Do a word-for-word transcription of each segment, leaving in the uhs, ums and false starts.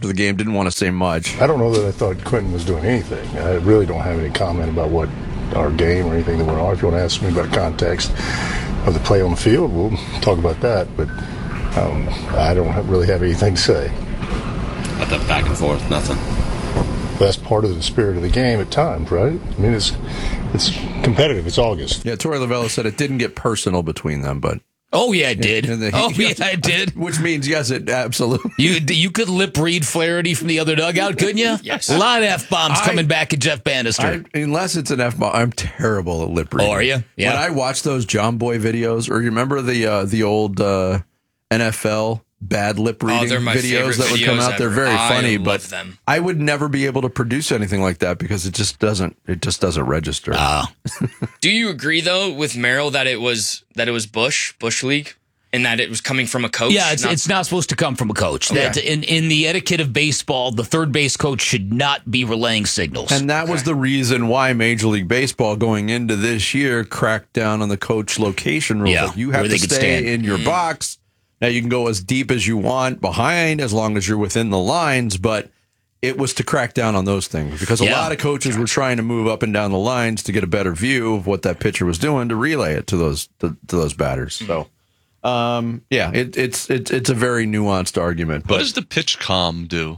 after the game, didn't want to say much. I don't know that I thought Quentin was doing anything. I really don't have any comment about what our game or anything that went on. If you want to ask me about context of the play on the field, we'll talk about that. But um, I don't really have anything to say. About that back and forth, nothing. That's part of the spirit of the game at times, right? I mean, it's it's competitive. It's August. Yeah, Torey Lovullo said it didn't get personal between them, but... Oh, yeah, it did. And the, oh, he, yeah, it did. Which means, yes, it absolutely... You you could lip read Flaherty from the other dugout, couldn't you? Yes. A lot of F-bombs I, coming back at Jeff Bannister. I, unless it's an F-bomb, I'm terrible at lip reading. Oh, are you? Yeah. When I watch those John Boy videos, or you remember the uh, the old uh, N F L bad lip reading oh, videos that would come out? They're very I funny, love but them. I would never be able to produce anything like that because it just doesn't it just doesn't register. Ah. Do you agree though with Merrill that it was that it was Bush Bush League and that it was coming from a coach? Yeah, it's not- it's not supposed to come from a coach. Okay. That in in the etiquette of baseball, the third base coach should not be relaying signals. And that was the reason why Major League Baseball going into this year cracked down on the coach location rule. Yeah, Like, you have where to they could stay stand. in your box. Now you can go as deep as you want behind as long as you're within the lines, but it was to crack down on those things because a Yeah. lot of coaches were trying to move up and down the lines to get a better view of what that pitcher was doing to relay it to those to, to those batters. So um, yeah, it, it's it's it's a very nuanced argument. But What does the pitch comm do?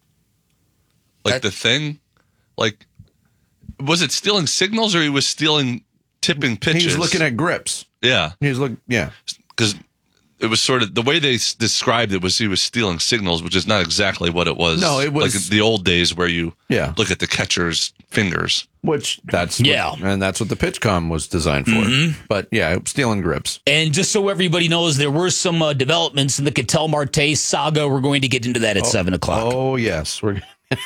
Like That- the thing? Like, was it stealing signals or he was stealing tipping pitches? he's looking at grips. Yeah. He's look yeah. Because it was sort of the way they s- described it was he was stealing signals, which is not exactly what it was. No, it was- like the old days where you Yeah. look at the catcher's fingers. Which that's Yeah. what, and that's what the pitch comm was designed for. But yeah, stealing grips. And just so everybody knows, there were some uh, developments in the Ketel Marte saga. We're going to get into that at seven o'clock. Oh yes, we're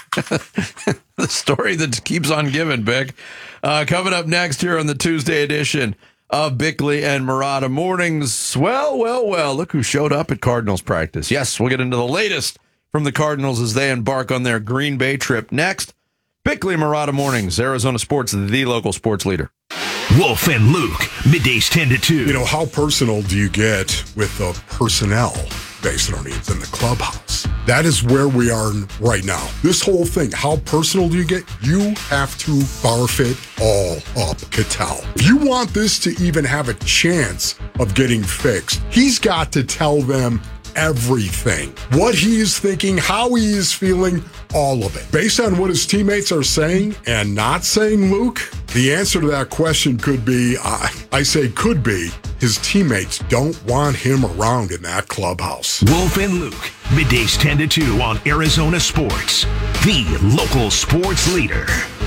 the story that keeps on giving, Bick. Uh, coming up next here on the Tuesday edition of Bickley and Murata Mornings. Well, well, well. Look who showed up at Cardinals practice. Yes, we'll get into the latest from the Cardinals as they embark on their Green Bay trip next. Bickley and Murata Mornings, Arizona Sports, the local sports leader. Wolf and Luke, middays ten to two. You know, how personal do you get with the personnel based on needs in the clubhouse? That is where we are right now. This whole thing, how personal do you get? You have to barf it all up, Ketel. If you want this to even have a chance of getting fixed, he's got to tell them everything. What he is thinking, how he is feeling, all of it. Based on what his teammates are saying and not saying, Luke, the answer to that question could be, I, I say could be, his teammates don't want him around in that clubhouse. Wolf and Luke, middays ten to two on Arizona Sports, the local sports leader.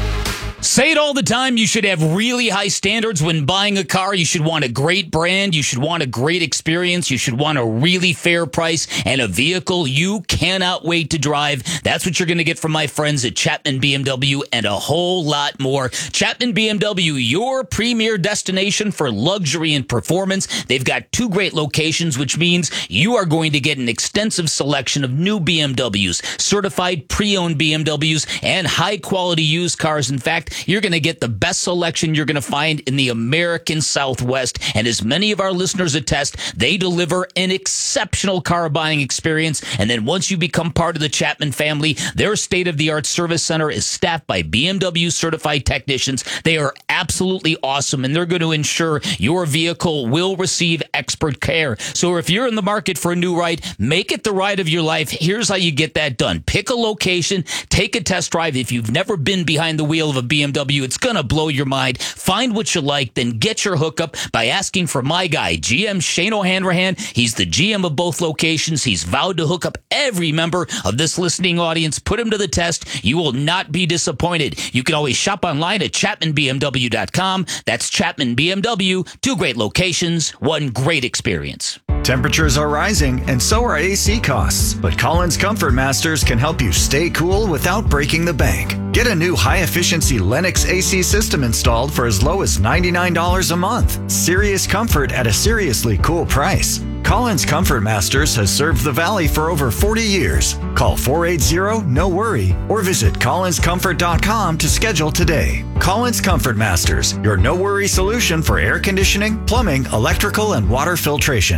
Say it all the time. You should have really high standards when buying a car. You should want a great brand. You should want a great experience. You should want a really fair price and a vehicle you cannot wait to drive. That's what you're going to get from my friends at Chapman B M W and a whole lot more. Chapman B M W, your premier destination for luxury and performance. They've got two great locations, which means you are going to get an extensive selection of new B M Ws, certified pre-owned B M Ws, and high-quality used cars. In fact, you're going to get the best selection you're going to find in the American Southwest. And as many of our listeners attest, they deliver an exceptional car buying experience. And then once you become part of the Chapman family, their state-of-the-art service center is staffed by B M W certified technicians. They are absolutely awesome, and they're going to ensure your vehicle will receive expert care. So if you're in the market for a new ride, make it the ride of your life. Here's how you get that done. Pick a location, take a test drive. If you've never been behind the wheel of a B M W, it's going to blow your mind. Find what you like, then get your hookup by asking for my guy, G M Shane O'Hanrahan. He's the G M of both locations. He's vowed to hook up every member of this listening audience. Put him to the test. You will not be disappointed. You can always shop online at chapman b m w dot com. That's Chapman B M W. Two great locations, one great experience. Temperatures are rising, and so are A C costs. But Collins Comfort Masters can help you stay cool without breaking the bank. Get a new high-efficiency Lennox A C system installed for as low as ninety-nine dollars a month. Serious comfort at a seriously cool price. Collins Comfort Masters has served the Valley for over forty years. Call four eight zero, N O worry, or visit collins comfort dot com to schedule today. Collins Comfort Masters, your no-worry solution for air conditioning, plumbing, electrical, and water filtration. Hey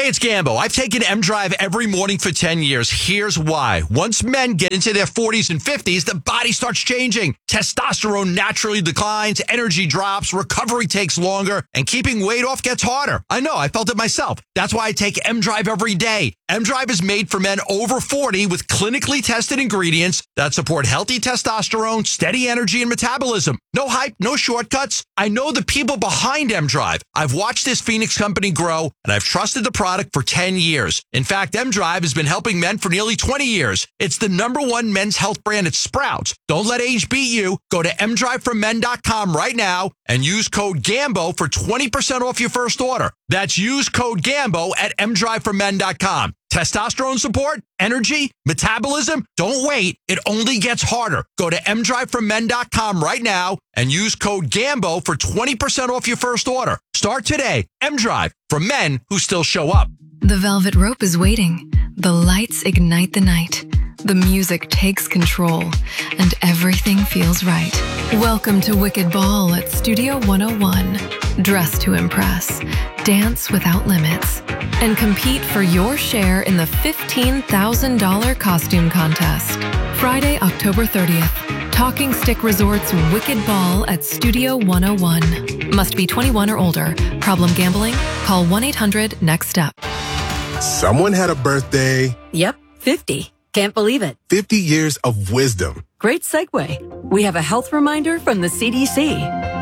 it's Gambo. I've taken M-Drive every morning for ten years. Here's why. Once men get into their forties and fifties, the body starts changing. Testosterone naturally declines, energy drops, recovery takes longer, and keeping weight off gets harder. I know, I felt it myself. That's why I take M-Drive every day. M-Drive is made for men over forty with clinically tested ingredients that support healthy testosterone, steady energy, and metabolism. No hype, no shortcuts. I know the people behind M-Drive. I've watched this Phoenix company grow, and I've trusted the product for ten years. In fact, M-Drive has been helping men for nearly twenty years. It's the number one men's health brand at Sprouts. Don't let age beat you. Go to m drive for men dot com right now and use code GAMBO for twenty percent off your first order. That's use code GAMBO at m drive for men dot com. Testosterone support, energy, metabolism. Don't wait. It only gets harder. Go to m drive for men dot com right now and use code GAMBO for twenty percent off your first order. Start today. M-Drive for men who still show up. The velvet rope is waiting. The lights ignite the night. The music takes control, and everything feels right. Welcome to Wicked Ball at Studio one oh one. Dress to impress, dance without limits, and compete for your share in the fifteen thousand dollars costume contest. Friday, October thirtieth. Talking Stick Resort's Wicked Ball at Studio one oh one. Must be twenty-one or older. Problem gambling? Call one eight hundred next step. Someone had a birthday. Yep, fifty. Can't believe it. fifty years of wisdom. Great segue. We have a health reminder from the C D C.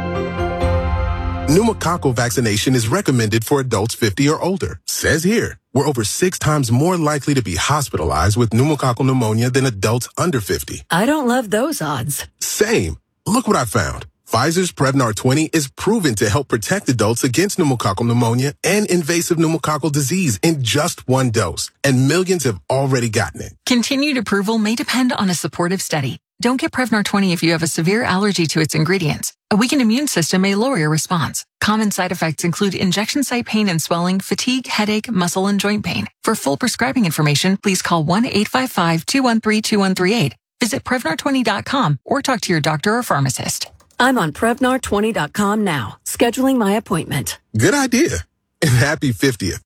Pneumococcal vaccination is recommended for adults fifty or older. Says here, we're over six times more likely to be hospitalized with pneumococcal pneumonia than adults under fifty. I don't love those odds. Same. Look what I found. Pfizer's Prevnar twenty is proven to help protect adults against pneumococcal pneumonia and invasive pneumococcal disease in just one dose, and millions have already gotten it. Continued approval may depend on a supportive study. Don't get Prevnar twenty if you have a severe allergy to its ingredients. A weakened immune system may lower your response. Common side effects include injection site pain and swelling, fatigue, headache, muscle, and joint pain. For full prescribing information, please call one eight five five, two one three, two one three eight. Visit Prevnar twenty dot com or talk to your doctor or pharmacist. I'm on Prevnar twenty dot com now, scheduling my appointment. Good idea. And happy fiftieth.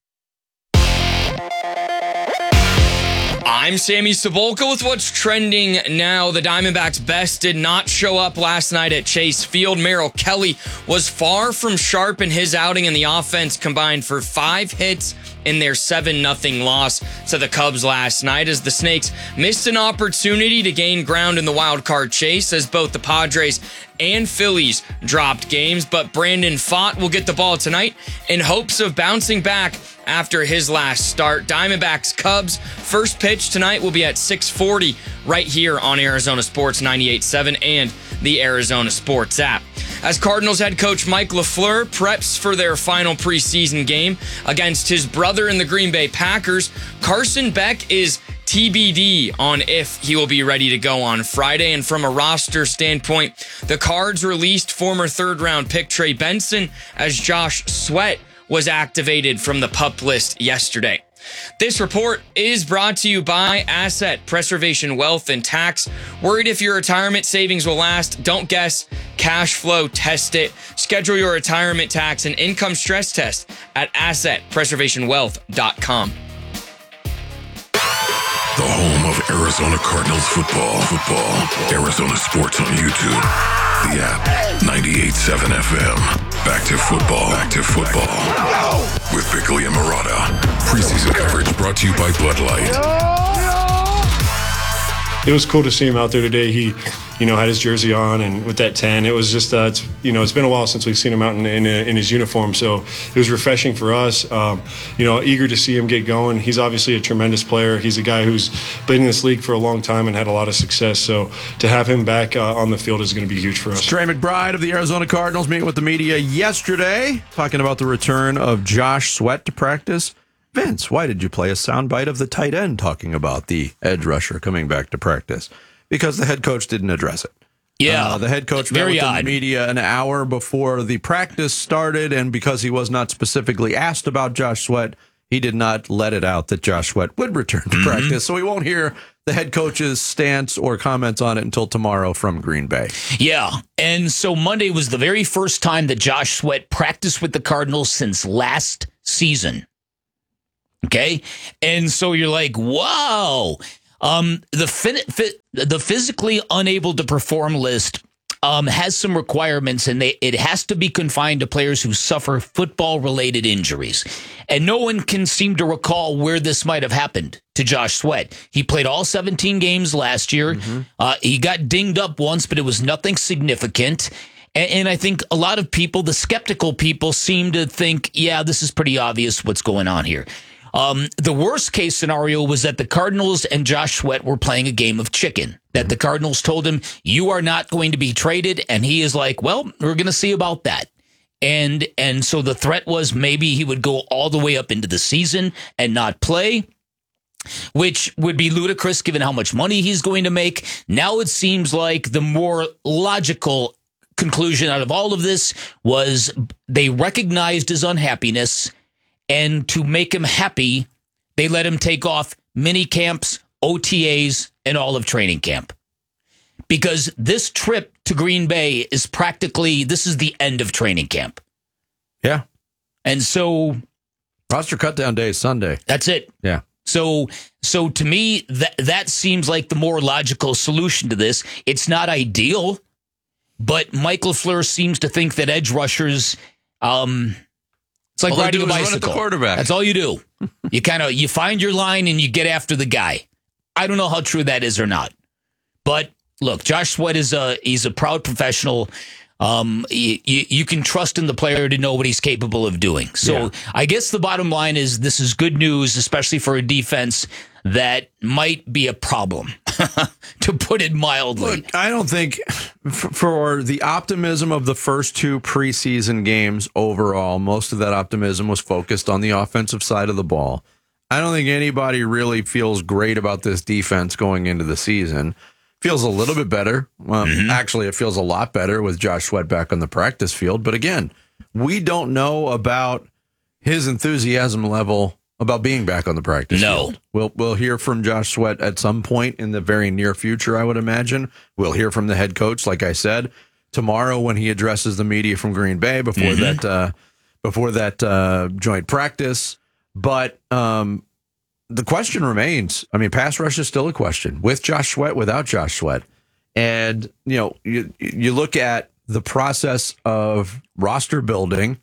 I'm Sammy Sabolka with what's trending now. The Diamondbacks' best did not show up last night at Chase Field. Merrill Kelly was far from sharp in his outing, and the offense combined for five hits in their seven nothing loss to the Cubs last night, as the Snakes missed an opportunity to gain ground in the wild card chase as both the Padres and Phillies dropped games. But Brandon Pfaadt will get the ball tonight in hopes of bouncing back after his last start. Diamondbacks Cubs first pitch tonight will be at six forty right here on Arizona Sports ninety-eight point seven and the Arizona Sports app. As Cardinals head coach Mike LaFleur preps for their final preseason game against his brother in the Green Bay Packers, Carson Beck is T B D on if he will be ready to go on Friday. And from a roster standpoint, the Cards released former third-round pick Trey Benson as Josh Sweat was activated from the PUP list yesterday. This report is brought to you by Asset Preservation Wealth and Tax. Worried if your retirement savings will last? Don't guess. Cash flow test it. Schedule your retirement tax and income stress test at asset preservation wealth dot com. The home of Arizona Cardinals football. Football. Arizona Sports on YouTube. The app. ninety-eight point seven F M. Back to football. Back to football. With Bickley and Murata. Preseason coverage brought to you by Bud Light. It was cool to see him out there today. He, you know, had his jersey on and with that tan. It was just, uh, it's, you know, it's been a while since we've seen him out in, in, in his uniform. So it was refreshing for us. Um, you know, eager to see him get going. He's obviously a tremendous player. He's a guy who's been in this league for a long time and had a lot of success. So to have him back uh, on the field is going to be huge for us. Trey McBride of the Arizona Cardinals meeting with the media yesterday, talking about the return of Josh Sweat to practice. Vince, why did you play a soundbite of the tight end talking about the edge rusher coming back to practice? Because the head coach didn't address it. Yeah. Uh, the head coach met very with odd. the media an hour before the practice started, and because he was not specifically asked about Josh Sweat, he did not let it out that Josh Sweat would return to mm-hmm. practice. So we won't hear the head coach's stance or comments on it until tomorrow from Green Bay. Yeah. And so Monday was the very first time that Josh Sweat practiced with the Cardinals since last season. Okay. And so you're like, wow. Um, the fin- fi- the physically unable to perform list um, has some requirements, and they it has to be confined to players who suffer football-related injuries. And no one can seem to recall where this might have happened to Josh Sweat. He played all seventeen games last year. Mm-hmm. Uh, he got dinged up once, but it was nothing significant. And, and I think a lot of people, the skeptical people, seem to think, yeah, this is pretty obvious what's going on here. Um, the worst case scenario was that the Cardinals and Josh Sweat were playing a game of chicken, that the Cardinals told him, you are not going to be traded. And he is like, well, we're going to see about that. And, and so the threat was maybe he would go all the way up into the season and not play, which would be ludicrous given how much money he's going to make. Now it seems like the more logical conclusion out of all of this was they recognized his unhappiness. And to make him happy, they let him take off mini camps, O T As, and all of training camp. Because this trip to Green Bay is practically, this is the end of training camp. Yeah. And so... roster cutdown day is Sunday. That's it. Yeah. So so to me, that that seems like the more logical solution to this. It's not ideal, but Mike LaFleur seems to think that edge rushers... um. It's like all riding a bicycle. bicycle. Run at the quarterback. That's all you do. You kind of you find your line and you get after the guy. I don't know how true that is or not. But look, Josh Sweat is a he's a proud professional. Um, you, you, you can trust in the player to know what he's capable of doing. So yeah. I guess the bottom line is this is good news, especially for a defense that might be a problem, to put it mildly. Look, I don't think for the optimism of the first two preseason games overall, most of that optimism was focused on the offensive side of the ball. I don't think anybody really feels great about this defense going into the season. Feels a little bit better. Well, mm-hmm. Actually, it feels a lot better with Josh Sweat back on the practice field. But again, we don't know about his enthusiasm level about being back on the practice no. field. We'll we'll hear from Josh Sweat at some point in the very near future, I would imagine. We'll hear from the head coach, like I said, tomorrow when he addresses the media from Green Bay before mm-hmm. that uh, before that uh, joint practice. But um, the question remains. I mean, pass rush is still a question with Josh Sweat, without Josh Sweat. And, you know, you, you look at the process of roster building,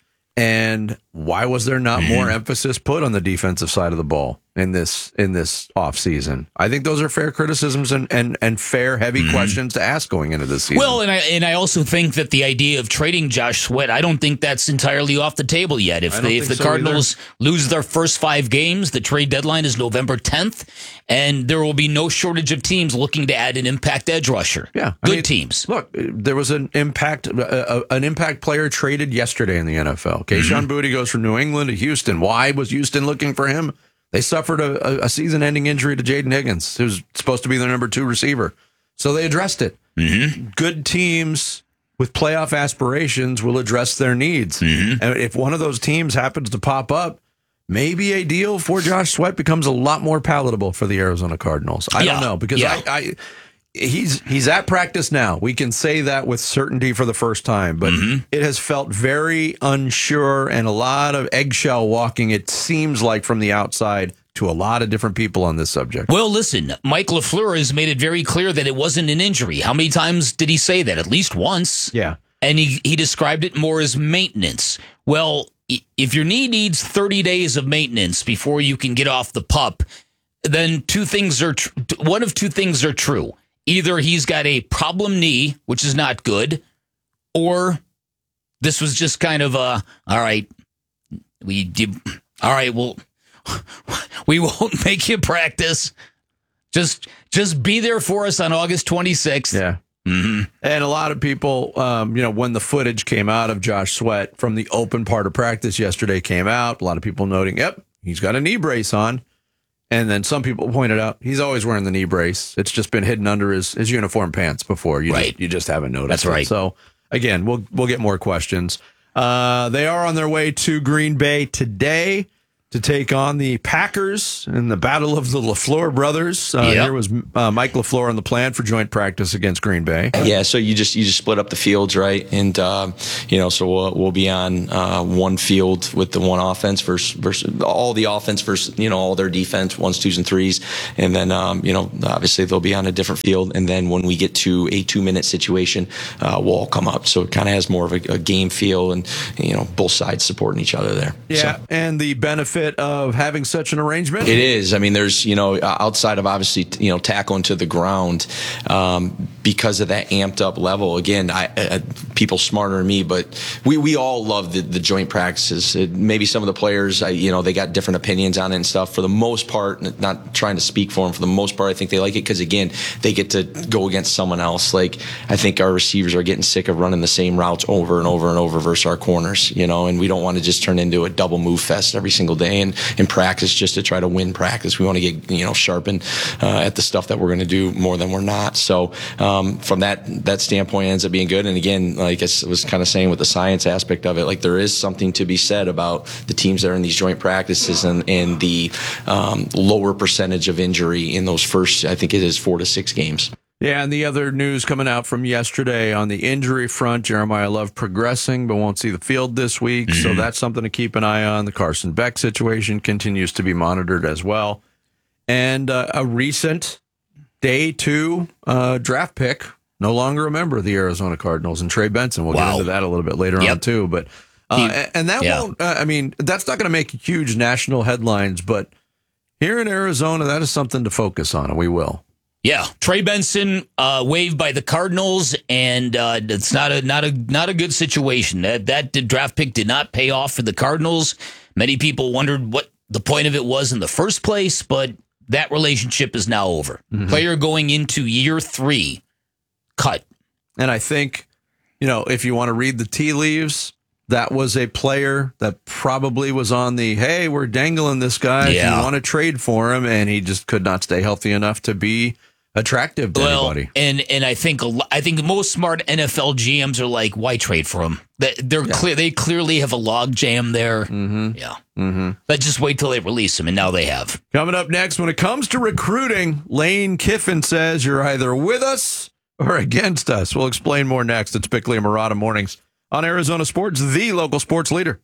and why was there not more emphasis put on the defensive side of the ball in this in this offseason? I think those are fair criticisms and and, and fair, heavy mm-hmm. questions to ask going into this season. Well, and I and I also think that the idea of trading Josh Sweat, I don't think that's entirely off the table yet. If they, if the so Cardinals either. lose their first five games, the trade deadline is November tenth, and there will be no shortage of teams looking to add an impact edge rusher. Yeah, good I mean, teams. Look, there was an impact uh, an impact player traded yesterday in the N F L. Kayshon mm-hmm. Boutte goes from New England to Houston. Why was Houston looking for him? They suffered a, a season-ending injury to Jaden Higgins, who's supposed to be their number two receiver. So they addressed it. Mm-hmm. Good teams with playoff aspirations will address their needs. Mm-hmm. And if one of those teams happens to pop up, maybe a deal for Josh Sweat becomes a lot more palatable for the Arizona Cardinals. I yeah. don't know, because yeah. I, I he's he's at practice now. We can say that with certainty for the first time, but mm-hmm. it has felt very unsure and a lot of eggshell walking, it seems like, from the outside to a lot of different people on this subject. Well, listen, Mike LaFleur has made it very clear that it wasn't an injury. How many times did he say that? At least once. Yeah. And he, he described it more as maintenance. Well, if your knee needs thirty days of maintenance before you can get off the pup, then two things are tr- one of two things are true. Either he's got a problem knee, which is not good, or this was just kind of a, all right, we did, all right, well, we won't make you practice. Just just be there for us on August twenty-sixth. Yeah. Mm-hmm. And a lot of people, um, you know, when the footage came out of Josh Sweat from the open part of practice yesterday came out, a lot of people noting, yep, he's got a knee brace on. And then some people pointed out he's always wearing the knee brace. It's just been hidden under his, his uniform pants before. You right. just, you just haven't noticed. That's it. right. So again, we'll we'll get more questions. Uh, they are on their way to Green Bay today to take on the Packers in the battle of the LaFleur brothers. Uh, Yep. Here was uh, Mike LaFleur on the plan for joint practice against Green Bay. Yeah, so you just you just split up the fields, right? And uh, you know, so we'll we'll be on uh, one field with the one offense versus versus all the offense versus you know all their defense, ones, twos, and threes, and then um, you know obviously they'll be on a different field. And then when we get to a two minute situation, uh, we'll all come up. So it kind of has more of a, a game feel, and you know both sides supporting each other there. Yeah, So. and the benefit of having such an arrangement? It is. I mean, there's, you know, outside of obviously, you know, tackling to the ground, um, because of that amped up level. Again, I, uh, people smarter than me, but we, we all love the, the joint practices. It, maybe some of the players, I, you know, they got different opinions on it and stuff. For the most part, not trying to speak for them, for the most part, I think they like it because, again, they get to go against someone else. Like, I think our receivers are getting sick of running the same routes over and over and over versus our corners, you know, and we don't want to just turn into a double move fest every single day and in practice just to try to win practice. We want to get, you know, sharpened uh, at the stuff that we're going to do more than we're not. So um, from that that standpoint, it ends up being good. And again, like I was kind of saying with the science aspect of it, like there is something to be said about the teams that are in these joint practices and, and the um, lower percentage of injury in those first, I think it is four to six games. Yeah, and the other news coming out from yesterday on the injury front, Jeremiah Love progressing but won't see the field this week, mm-hmm. so that's something to keep an eye on. The Carson Beck situation continues to be monitored as well. And uh, a recent day two uh, draft pick, no longer a member of the Arizona Cardinals, and Trey Benson. We'll wow. get into that a little bit later yep. on too. But uh, he, and that yeah. won't, uh, I mean, that's not going to make huge national headlines, but here in Arizona, that is something to focus on, and we will. Yeah, Trey Benson uh, waived by the Cardinals, and uh, it's not a not a not a good situation. That that draft pick did not pay off for the Cardinals. Many people wondered what the point of it was in the first place, but that relationship is now over. Mm-hmm. Player going into year three, cut. And I think, you know, if you want to read the tea leaves, that was a player that probably was on the, hey, we're dangling this guy yeah. if you want to trade for him, and he just could not stay healthy enough to be attractive to well, anybody. And and I think a lo- I think most smart N F L G Ms are like, why trade for him? They're yeah. clear. They clearly have a log jam there. Mm-hmm. Yeah. Mm-hmm. But just wait till they release him, and now they have. Coming up next, when it comes to recruiting, Lane Kiffin says you're either with us or against us. We'll explain more next. It's Bickley and Marotta Mornings on Arizona Sports, the local sports leader.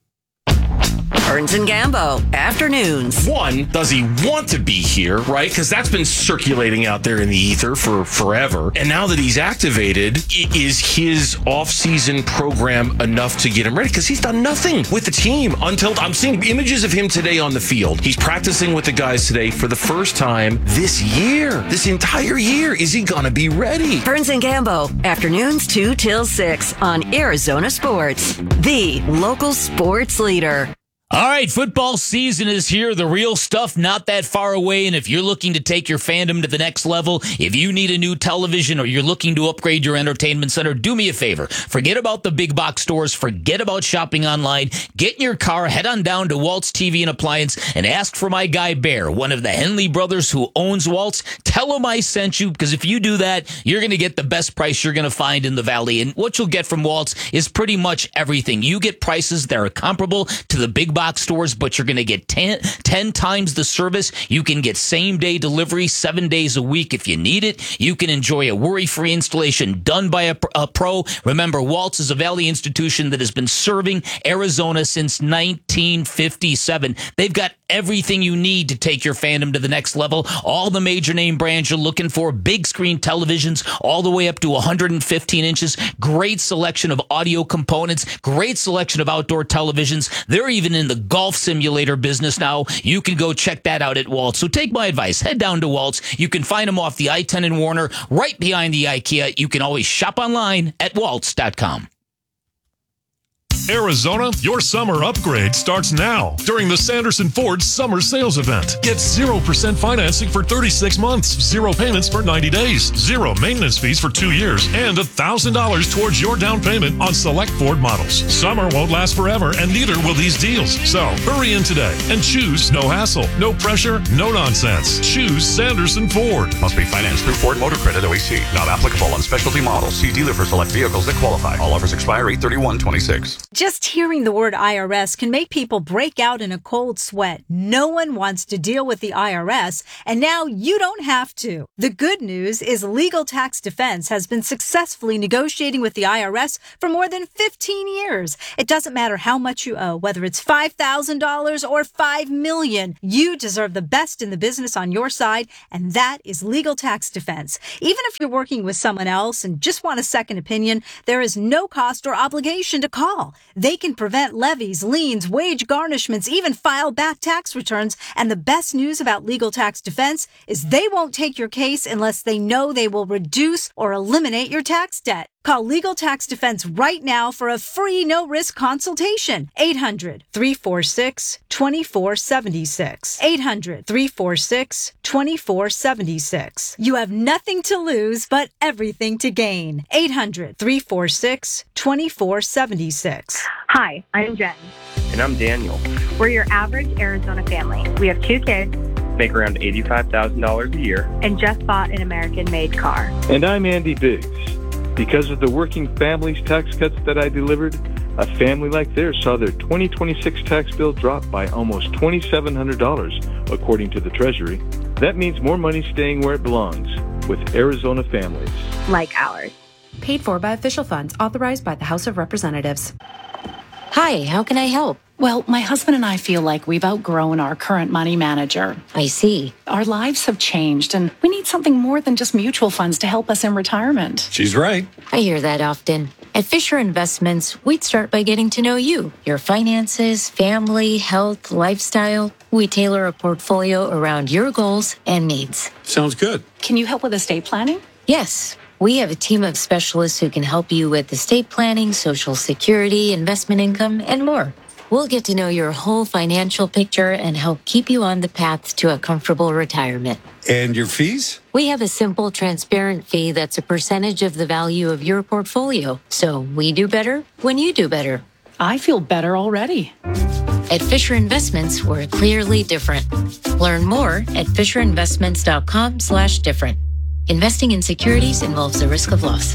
Burns and Gambo, afternoons. One, does he want to be here, right? Because that's been circulating out there in the ether for forever. And now that he's activated, is his off-season program enough to get him ready? Because he's done nothing with the team until I'm seeing images of him today on the field. He's practicing with the guys today for the first time this year, this entire year. Is he going to be ready? Burns and Gambo, afternoons two till six on Arizona Sports, the local sports leader. All right, football season is here. The real stuff not that far away. And if you're looking to take your fandom to the next level, if you need a new television or you're looking to upgrade your entertainment center, do me a favor. Forget about the big box stores. Forget about shopping online. Get in your car, head on down to Waltz T V and Appliance, and ask for my guy Bear, one of the Henley brothers who owns Waltz. Tell him I sent you, because if you do that, you're going to get the best price you're going to find in the Valley. And what you'll get from Waltz is pretty much everything. You get prices that are comparable to the big box stores, but you're going to get ten, ten times the service. You can get same-day delivery seven days a week if you need it. You can enjoy a worry-free installation done by a, a pro. Remember, Waltz is a Valley institution that has been serving Arizona since nineteen fifty-seven. They've got everything you need to take your fandom to the next level. All the major name brands you're looking for, big screen televisions all the way up to one hundred fifteen inches, great selection of audio components, great selection of outdoor televisions. They're even in the golf simulator business now. You can go check that out at Waltz. So take my advice. Head down to Waltz. You can find them off the I ten in Warner, right behind the IKEA. You can always shop online at waltz dot com. Arizona, your summer upgrade starts now during the Sanderson Ford Summer Sales Event. Get zero percent financing for thirty-six months, zero payments for ninety days, zero maintenance fees for two years, and one thousand dollars towards your down payment on select Ford models. Summer won't last forever, and neither will these deals. So hurry in today and choose no hassle, no pressure, no nonsense. Choose Sanderson Ford. Must be financed through Ford Motor Credit O E C. Not applicable on specialty models. See dealer for select vehicles that qualify. All offers expire eight thirty-one twenty-six. Just hearing the word I R S can make people break out in a cold sweat. No one wants to deal with the I R S, and now you don't have to. The good news is Legal Tax Defense has been successfully negotiating with the I R S for more than fifteen years. It doesn't matter how much you owe, whether it's five thousand dollars or five million dollars. You deserve the best in the business on your side, and that is Legal Tax Defense. Even if you're working with someone else and just want a second opinion, there is no cost or obligation to call. They can prevent levies, liens, wage garnishments, even file back tax returns. And the best news about Legal Tax Defense is they won't take your case unless they know they will reduce or eliminate your tax debt. Call Legal Tax Defense right now for a free no-risk consultation. eight hundred, three four six, two four seven six. eight hundred, three four six, two four seven six. You have nothing to lose but everything to gain. eight hundred, three four six, two four seven six. Hi, I'm Jen. And I'm Daniel. We're your average Arizona family. We have two kids. Make around eighty-five thousand dollars a year. And just bought an American-made car. And I'm Andy Biggs. Because of the working families tax cuts that I delivered, a family like theirs saw their twenty twenty-six tax bill drop by almost two thousand seven hundred dollars, according to the Treasury. That means more money staying where it belongs, with Arizona families. Like ours. Paid for by official funds authorized by the House of Representatives. Hi, how can I help? Well, my husband and I feel like we've outgrown our current money manager. I see. Our lives have changed, and we need something more than just mutual funds to help us in retirement. She's right. I hear that often. At Fisher Investments, we'd start by getting to know you, your finances, family, health, lifestyle. We tailor a portfolio around your goals and needs. Sounds good. Can you help with estate planning? Yes. We have a team of specialists who can help you with estate planning, Social Security, investment income, and more. We'll get to know your whole financial picture and help keep you on the path to a comfortable retirement. And your fees? We have a simple, transparent fee that's a percentage of the value of your portfolio. So we do better when you do better. I feel better already. At Fisher Investments, we're clearly different. Learn more at fisherinvestments.com slash different. Investing in securities involves the risk of loss.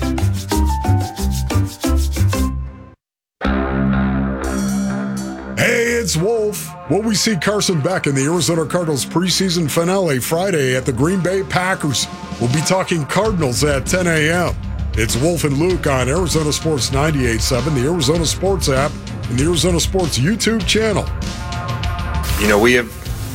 Hey, it's Wolf. Will we see Carson Beck in the Arizona Cardinals preseason finale Friday at the Green Bay Packers? We'll be talking Cardinals at ten a.m. It's Wolf and Luke on Arizona Sports ninety-eight point seven, the Arizona Sports app, and the Arizona Sports YouTube channel. You know, we have,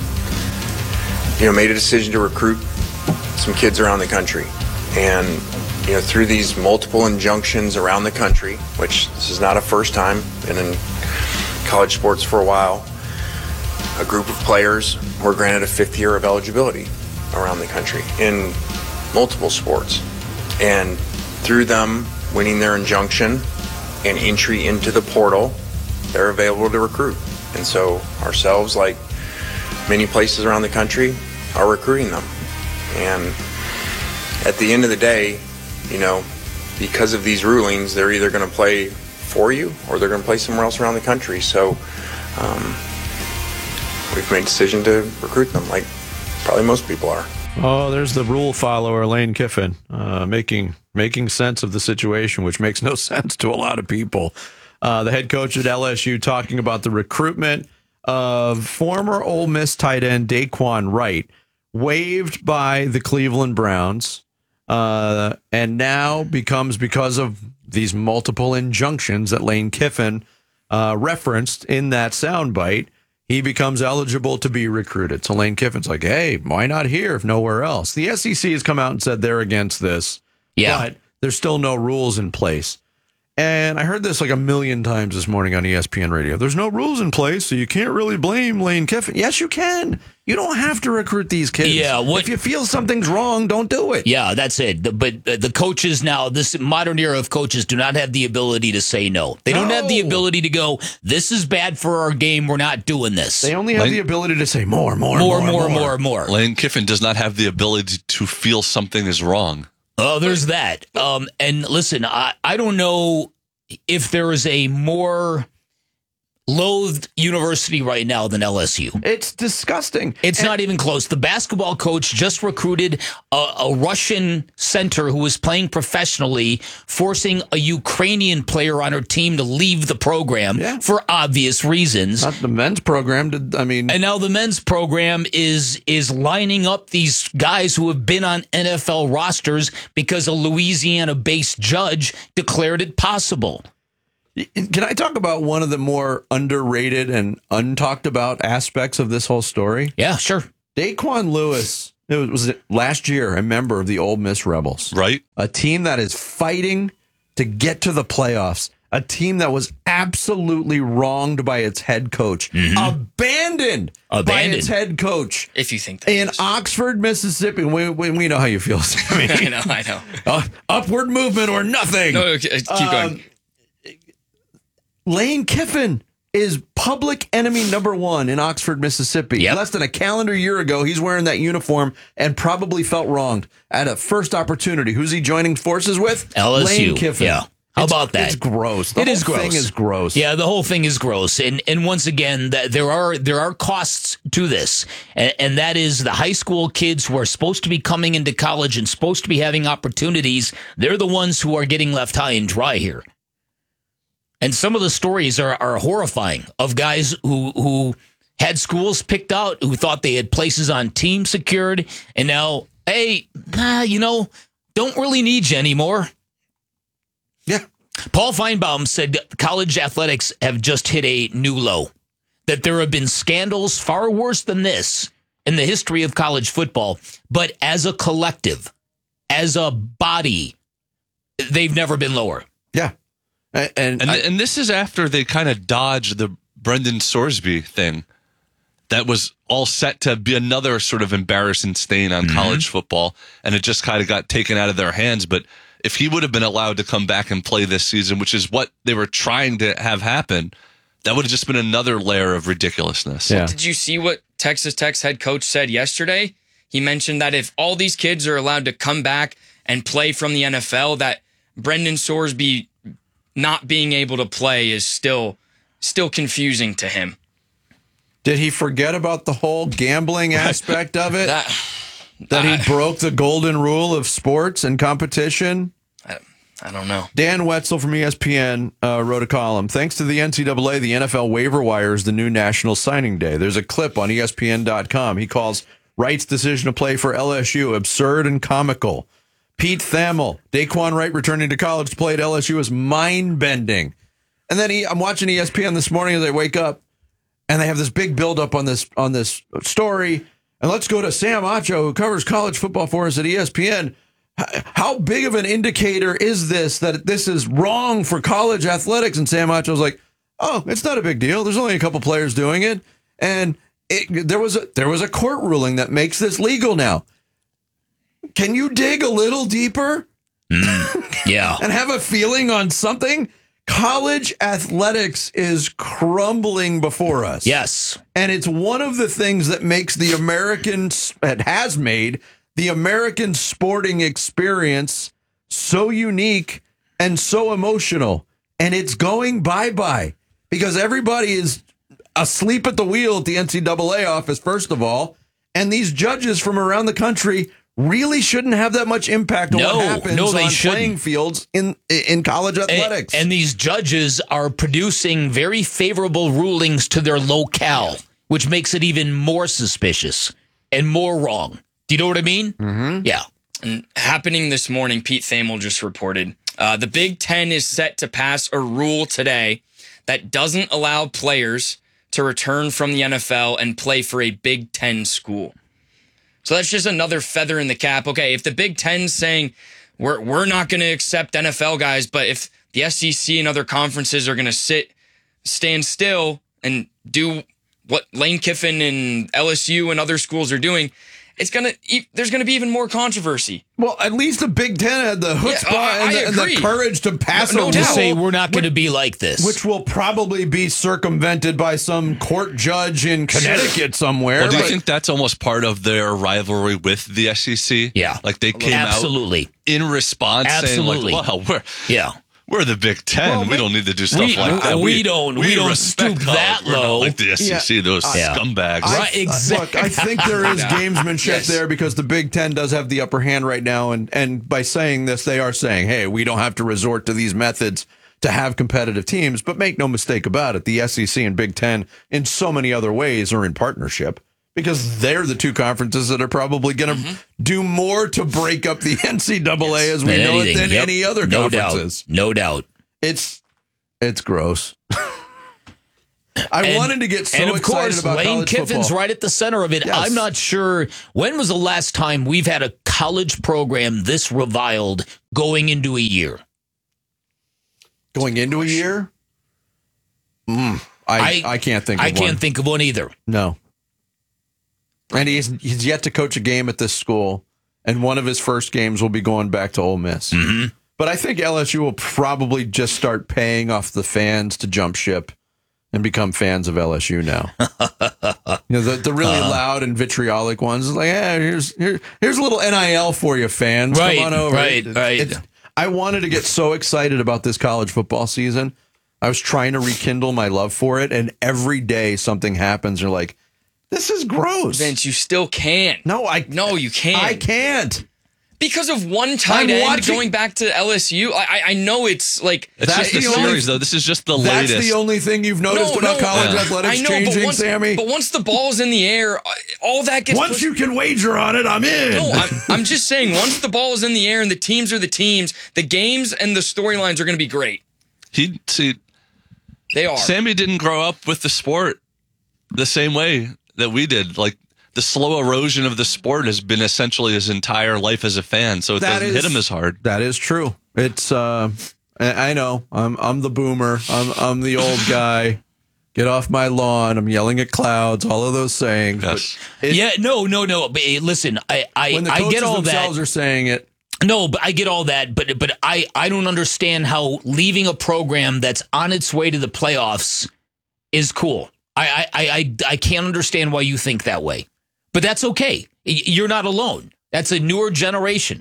you know, made a decision to recruit some kids around the country. And, you know, through these multiple injunctions around the country, which this is not a first time, been in college sports for a while, a group of players were granted a fifth year of eligibility around the country in multiple sports. And through them winning their injunction and entry into the portal, they're available to recruit. And so ourselves, like many places around the country, are recruiting them. And at the end of the day, you know, because of these rulings, they're either going to play for you or they're going to play somewhere else around the country. So um, we've made a decision to recruit them, like probably most people are. Oh, there's the rule follower, Lane Kiffin, uh, making making sense of the situation, which makes no sense to a lot of people. Uh, the head coach at L S U talking about the recruitment of former Ole Miss tight end Daquan Wright, waived by the Cleveland Browns, uh, and now becomes, because of these multiple injunctions that Lane Kiffin uh, referenced in that soundbite, he becomes eligible to be recruited. So Lane Kiffin's like, hey, why not here if nowhere else? The S E C has come out and said they're against this, yeah. but there's still no rules in place. And I heard this like a million times this morning on E S P N radio. There's no rules in place, so you can't really blame Lane Kiffin. Yes, you can. You don't have to recruit these kids. Yeah, what, if you feel something's wrong, don't do it. Yeah, that's it. The, but uh, the coaches now, this modern era of coaches, do not have the ability to say no. They don't No. have the ability to go, this is bad for our game, we're not doing this. They only have Lane- the ability to say more, more, more, more, more, more, more. Lane Kiffin does not have the ability to feel something is wrong. Oh, there's that. Um, and listen, I, I don't know if there is a more loathed university right now than L S U. It's disgusting. It's And- not even close. The basketball coach just recruited a, a Russian center who was playing professionally, forcing a Ukrainian player on her team to leave the program Yeah. for obvious reasons. Not the men's program. Did, I mean, And now the men's program is is lining up these guys who have been on N F L rosters because a Louisiana-based judge declared it possible. can I talk about one of the more underrated and untalked about aspects of this whole story? Yeah, sure. Daquan Lewis, it was, was it last year, a member of the Ole Miss Rebels. Right. A team that is fighting to get to the playoffs. A team that was absolutely wronged by its head coach. Abandoned, by Abandoned. its head coach. If you think that In is. Oxford, Mississippi. We, we, we know how you feel, Sammy. I know, I know. Uh, upward movement or nothing. No, okay, keep Um, going. Lane Kiffin is public enemy number one in Oxford, Mississippi. Yep. Less than a calendar year ago, he's wearing that uniform and probably felt wronged at a first opportunity. Who's he joining forces with? L S U. Lane Kiffin. Yeah. How It's- about that? It's gross. The It whole is gross. thing is gross. Yeah, the whole thing is gross. And and once again, that there are there are costs to this. And, and that is the high school kids who are supposed to be coming into college and supposed to be having opportunities. They're the ones who are getting left high and dry here. And some of the stories are, are horrifying of guys who who had schools picked out, who thought they had places on team secured, and now, hey, nah, you know, don't really need you anymore. Yeah. Paul Feinbaum said college athletics have just hit a new low, that there have been scandals far worse than this in the history of college football. But as a collective, as a body, they've never been lower. Yeah. And, and, And, I- and this is after they kind of dodged the Brendan Sorsby thing that was all set to be another sort of embarrassing stain on college football, and it just kind of got taken out of their hands. But if he would have been allowed to come back and play this season, which is what they were trying to have happen, that would have just been another layer of ridiculousness. Yeah. Did you see what Texas Tech's head coach said yesterday? He mentioned that if all these kids are allowed to come back and play from the N F L, that Brendan Sorsby not being able to play is still still confusing to him. did he forget about the whole gambling aspect of it? That, that he broke the golden rule of sports and competition? I, I don't know. Dan Wetzel from E S P N uh, wrote a column. Thanks to the N C double A, the N F L waiver wire is the new national signing day. There's a clip on E S P N dot com. He calls Wright's decision to play for L S U absurd and comical. Pete Thamel, Daquan Wright returning to college to play at L S U is mind-bending. And then he, I'm watching E S P N this morning as I wake up, and they have this big build-up on this on this story. And let's go to Sam Acho, who covers college football for us at E S P N. How big of an indicator is this that this is wrong for college athletics? And Sam Acho's like, oh, it's not a big deal. There's only a couple players doing it. And it, there was a there was a court ruling that makes this legal now. Can you dig a little deeper? Yeah. And have a feeling on something? College athletics is crumbling before us. Yes. And it's one of the things that makes the American, it has made the American sporting experience so unique and so emotional. And it's going bye-bye because everybody is asleep at the wheel at the N C double A office, first of all. And these judges from around the country really shouldn't have that much impact on No, what happens no, they on shouldn't. playing fields in in college athletics. And, and these judges are producing very favorable rulings to their locale, which makes it even more suspicious and more wrong. Do you know what I mean? Mm-hmm. Yeah. And happening this morning, Pete Thamel just reported, uh, the Big Ten is set to pass a rule today that doesn't allow players to return from the N F L and play for a Big Ten school. So that's just another feather in the cap. Okay, if the Big Ten's saying we're we're not going to accept N F L guys, but if the S E C and other conferences are going to sit, stand still and do what Lane Kiffin and L S U and other schools are doing, it's gonna there's gonna be even more controversy. Well, at least the Big Ten had the chutzpah Yeah, I- and, I the, and the agree. courage to pass No- no a doubt. rule, Say we're not going to be like this. which will probably be circumvented by some court judge in Connecticut somewhere. Well, do you but- think that's almost part of their rivalry with the S E C? Yeah. Like they came Absolutely. out in response Absolutely. saying like, well, we're, Yeah. We're the Big Ten. Well, we but- don't need to do stuff we- like that. we don't- we don't respect stoop college. that We're not low. like the S E C, Yeah. those Yeah. scumbags. I- Right, exactly. Look, I think there is gamesmanship Yes. there because the Big Ten does have the upper hand right now. And, and by saying this, they are saying, hey, we don't have to resort to these methods to have competitive teams. But make no mistake about it, the S E C and Big Ten in so many other ways are in partnership because they're the two conferences that are probably going to Mm-hmm. do more to break up the N C double A as we Than know it anything. than Yep. any other No conferences. doubt. No doubt. It's it's gross. I And- wanted to get so and of excited course, about Lane college Kiffin's football. right at the center of it. Yes. I'm not sure when was the last time we've had a college program this reviled going into a year. Going into a year? Mm, I, I can't think of I one. can't think of one either. No. And he's he's yet to coach a game at this school, and one of his first games will be going back to Ole Miss. Mm-hmm. But I think L S U will probably just start paying off the fans to jump ship and become fans of L S U now. you know, the, the really Uh-huh. loud and vitriolic ones, like, yeah, here's here, here's a little N I L for you, fans. Right, Come on over. right, It- right. it's- I wanted to get so excited about this college football season. I was trying to rekindle my love for it, and every day something happens. You're like, this is gross. Vince, you still can't. No, I no, you can't. I can't. Because of one tight I'm end watching- going back to L S U. I, I- I know it's like It's just the the only- series, though. This is just the That's latest. the only thing you've noticed No, about no, college Yeah. athletics I know, changing, but once, Sammy. but once the ball's in the air, all that gets Once pushed- you can wager on it, I'm in. No, I'm, I'm just saying, once the ball is in the air and the teams are the teams, the games and the storylines are going to be great. He see, They are. Sammy didn't grow up with the sport the same way that we did. Like the slow erosion of the sport has been essentially his entire life as a fan, so it That doesn't is- hit him as hard. That is true. It's uh I I know. I'm I'm the boomer. I'm I'm the old guy. Get off my lawn. I'm yelling at clouds, all of those sayings. Yes. But it- yeah, no, no, no. But, eh, listen, I, I, when the I coaches get all that. themselves are saying it, No, but I get all that, but but I, I don't understand how leaving a program that's on its way to the playoffs is cool. I I, I, I can't understand why you think that way. But that's okay. Y- You're not alone. That's a newer generation.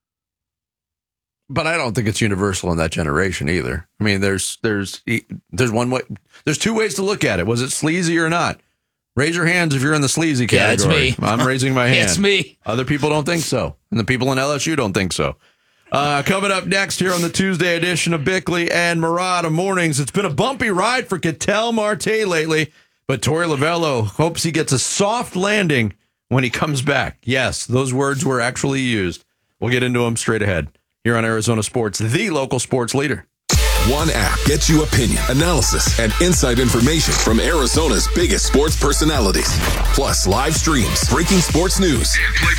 but I don't think it's universal in that generation either. I mean, there's there's there's one way, there's two ways to look at it. Was it sleazy or not? Raise your hands if you're in the sleazy Yeah, it's category. me. I'm raising my hand. It's me. Other people don't think so, and the people in L S U don't think so. Uh, coming up next here on the Tuesday edition of Bickley and Murata Mornings, it's been a bumpy ride for Ketel Marte lately, but Torey Lavello hopes he gets a soft landing when he comes back. Yes, those words were actually used. We'll get into them straight ahead here on Arizona Sports, the local sports leader. One app gets you opinion, analysis, and inside information from Arizona's biggest sports personalities. Plus live streams, breaking sports news.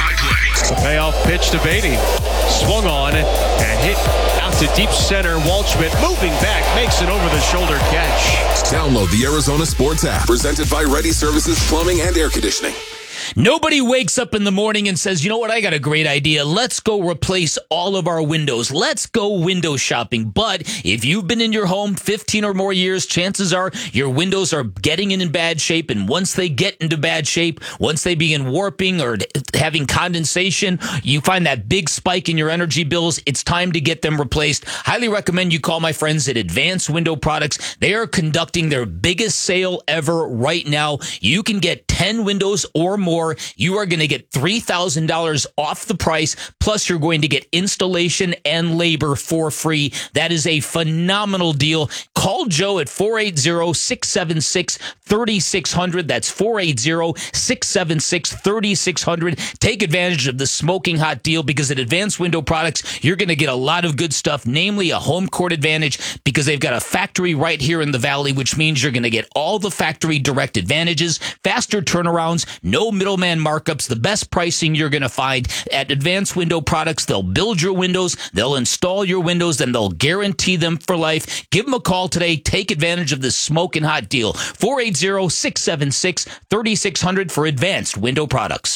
A payoff pitch to Beatty. Swung on and hit out to deep center. Waldschmidt moving back, makes an over-the-shoulder catch. Download the Arizona Sports app, presented by Ready Services Plumbing and Air Conditioning. Nobody wakes up in the morning and says, you know what, I got a great idea. Let's go replace all of our windows. Let's go window shopping. But if you've been in your home fifteen or more years, chances are your windows are getting in bad shape. And once they get into bad shape, once they begin warping or having condensation, you find that big spike in your energy bills. It's time to get them replaced. Highly recommend you call my friends at Advanced Window Products. They are conducting their biggest sale ever right now. You can get ten windows or more. You are going to get three thousand dollars off the price, plus you're going to get installation and labor for free. That is a phenomenal deal. Call Joe at four eight zero, six seven six, three six zero zero. That's four eight zero, six seven six, three six zero zero. Take advantage of the smoking hot deal because at Advanced Window Products, you're going to get a lot of good stuff, namely a home court advantage because they've got a factory right here in the valley, which means you're going to get all the factory direct advantages, faster turnarounds, no middleman markups, the best pricing you're going to find at Advanced Window Products. They'll build your windows, they'll install your windows, and they'll guarantee them for life. Give them a call today. Take advantage of this smoking hot deal. four eight zero, six seven six, three six zero zero for Advanced Window Products.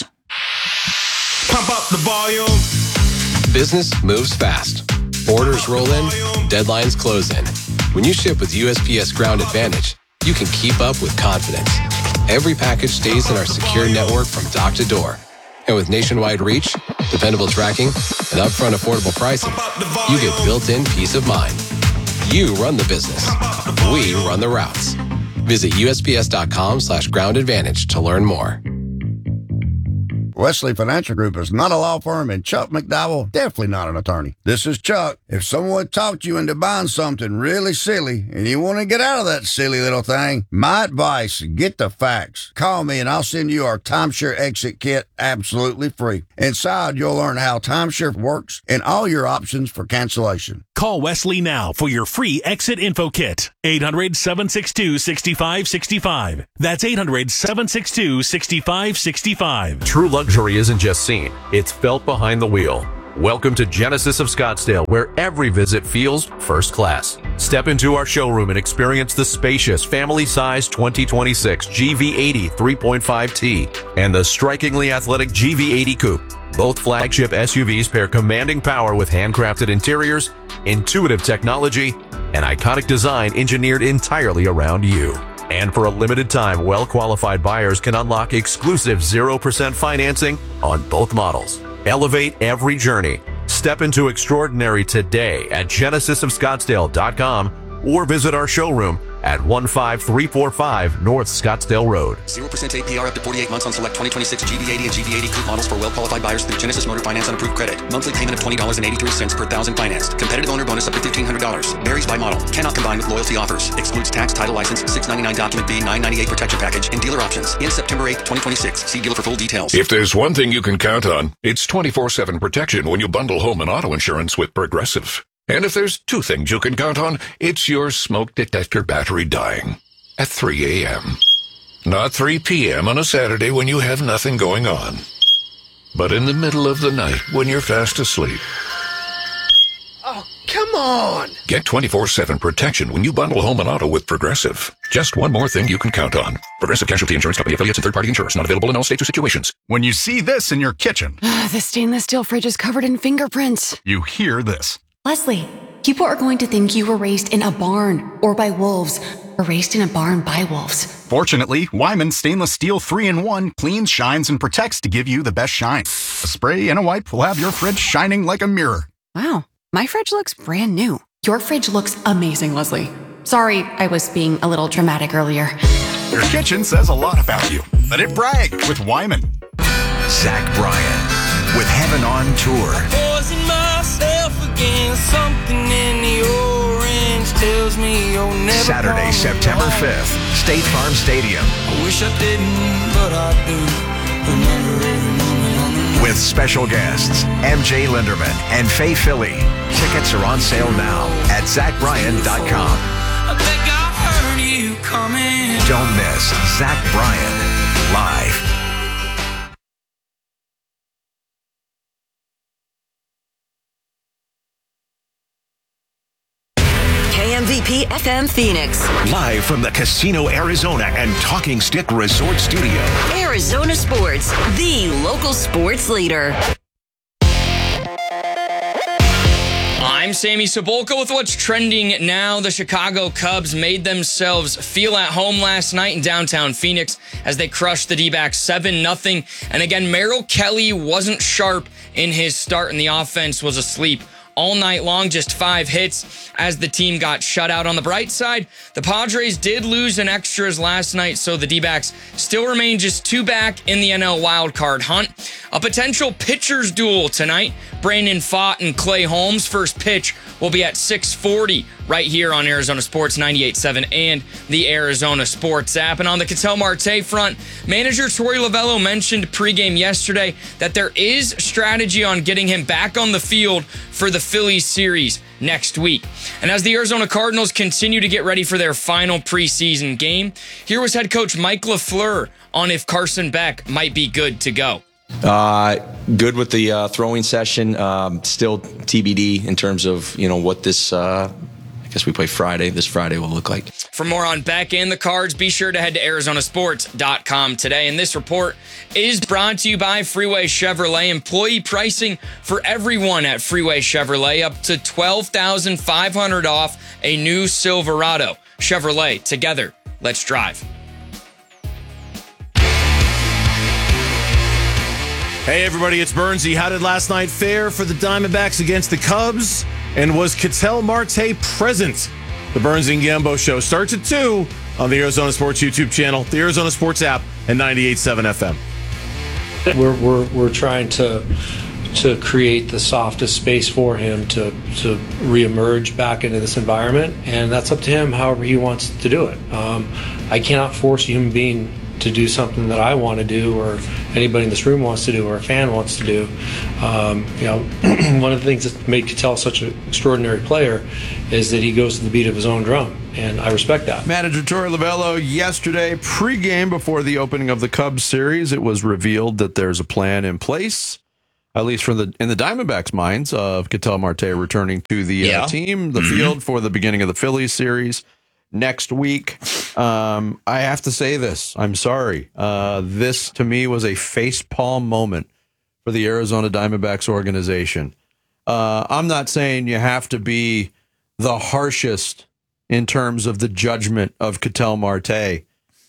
Pump up the volume. Business moves fast. Orders roll in, deadlines close in. When you ship with U S P S Ground Advantage, you can keep up with confidence. Every package stays in our secure network from dock to door. And with nationwide reach, dependable tracking, and upfront affordable pricing, you get built-in peace of mind. You run the business. We run the routes. Visit U S P S dot com slash ground advantage to learn more. Wesley Financial Group is not a law firm, and Chuck McDowell, definitely not an attorney. This is Chuck. If someone talked you into buying something really silly and you want to get out of that silly little thing, my advice, get the facts. Call me and I'll send you our timeshare exit kit absolutely free. Inside, you'll learn how timeshare works and all your options for cancellation. Call Wesley now for your free exit info kit. eight hundred, seven six two, six five six five. That's eight hundred, seven six two, six five six five. True luxury isn't just seen, it's felt behind the wheel. Welcome to Genesis of Scottsdale, where every visit feels first class. Step into our showroom and experience the spacious, family-sized twenty twenty-six G V eighty three point five T and the strikingly athletic G V eighty Coupe. Both flagship S U Vs pair commanding power with handcrafted interiors, intuitive technology, and iconic design engineered entirely around you. And for a limited time, well-qualified buyers can unlock exclusive zero percent financing on both models. Elevate every journey. Step into extraordinary today at genesis of scottsdale dot com or visit our showroom at one five three four five North Scottsdale Road. zero percent A P R up to forty-eight months on select twenty twenty-six G V eighty and G V eighty Coupe models for well-qualified buyers through Genesis Motor Finance on approved credit. Monthly payment of twenty dollars and eighty-three cents per thousand financed. Competitive owner bonus up to fifteen hundred dollars. Varies by model. Cannot combine with loyalty offers. Excludes tax, title license, six ninety-nine document B, nine ninety-eight protection package, and dealer options. In September eighth, twenty twenty-six. See dealer for full details. If there's one thing you can count on, it's twenty-four seven protection when you bundle home and auto insurance with Progressive. And if there's two things you can count on, it's your smoke detector battery dying at three a.m. Not three p.m. on a Saturday when you have nothing going on, but in the middle of the night when you're fast asleep. Oh, come on! Get twenty-four seven protection when you bundle home and auto with Progressive. Just one more thing you can count on. Progressive Casualty Insurance Company affiliates and third-party insurers. Not available in all states or situations. When you see this in your kitchen, The stainless steel fridge is covered in fingerprints. you hear this. Leslie, people are going to think you were raised in a barn or by wolves, or raised in a barn by wolves. Fortunately, Wyman Stainless Steel three in one cleans, shines, and protects to give you the best shine. A spray and a wipe will have your fridge shining like a mirror. Wow, my fridge looks brand new. Your fridge looks amazing, Leslie. Sorry, I was being a little dramatic earlier. Your kitchen says a lot about you. Let it brag with Wyman. Zach Bryan with Heaven on Tour. Poison myself again, something in the orange tells me you'll never. Saturday, September fifth, State Farm Stadium. I wish I didn't, but I do. Remember every moment on the With special guests, M J Linderman and Faye Philly. Tickets are on sale now at zach bryan dot com. I think I heard you coming. Don't miss Zach Bryan live. K M V P F M Phoenix, Live from the Casino Arizona and Talking Stick Resort Studio. Arizona Sports, the local sports leader. I'm Sammy Cebulka with what's trending now. The Chicago Cubs made themselves feel at home last night in downtown Phoenix as they crushed the D-backs seven nothing. And again, Merrill Kelly wasn't sharp in his start and the offense was asleep all night long, just five hits as the team got shut out. On the bright side, the Padres did lose in extras last night, so the D-backs still remain just two back in the N L wildcard hunt. A potential pitcher's duel tonight. Brandon Pfaadt and Clay Holmes. First pitch will be at six forty right here on Arizona Sports ninety-eight point seven and the Arizona Sports app. And on the Ketel Marte front, manager Torey Lovullo mentioned pregame yesterday that there is strategy on getting him back on the field for the Phillies series next week. And as the Arizona Cardinals continue to get ready for their final preseason game, here was head coach Mike LaFleur on if Carson Beck might be good to go. Uh, good with the uh, throwing session. Um, still T B D in terms of, you know, what this, uh, I guess we play Friday, this Friday will look like. For more on Beck and the Cards, be sure to head to arizona sports dot com today. And this report is brought to you by Freeway Chevrolet. Employee pricing for everyone at Freeway Chevrolet, up to twelve thousand five hundred dollars off a new Silverado. Chevrolet, together, let's drive. Hey, everybody, it's Bernsey. How did last night fare for the Diamondbacks against the Cubs? And was Ketel Marte present? The Burns and Gambo Show starts at two on the Arizona Sports YouTube channel, the Arizona Sports app, and ninety-eight point seven F M. We're, we're, we're trying to to create the softest space for him to, to reemerge back into this environment, and that's up to him however he wants to do it. Um, I cannot force a human being to do something that I want to do, or anybody in this room wants to do, or a fan wants to do. Um, you know, one of the things that made Ketel such an extraordinary player is that he goes to the beat of his own drum, and I respect that. Manager Torey Lovullo, yesterday, pregame before the opening of the Cubs series, it was revealed that there's a plan in place, at least from the in the Diamondbacks' minds, of Ketel Marte returning to the Yeah. uh, team, the Mhm. field for the beginning of the Phillies series next week. Um, I have to say this. I'm sorry. Uh, this, to me, was a facepalm moment for the Arizona Diamondbacks organization. Uh, I'm not saying you have to be the harshest in terms of the judgment of Ketel Marte,